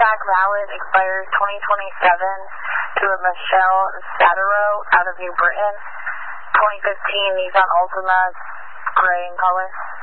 cashback valid, expires 2027 to a Michelle Satiro out of New Britain. 2015 Nissan Altima, gray in color.